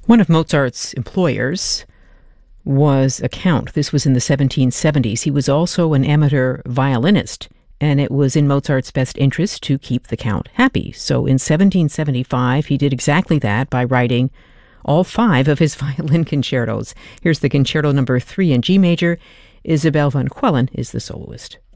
One of Mozart's employers was a count. This was in the 1770s. He was also an amateur violinist, and it was in Mozart's best interest to keep the count happy. So in 1775, he did exactly that by writing all 5 of his violin concertos. Here's the Concerto Number 3 in G major. Isabelle van Quellen is the soloist.